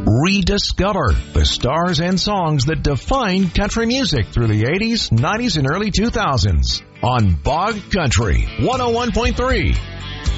Rediscover the stars and songs that defined country music through the 80s, 90s, and early 2000s on Bog Country 101.3.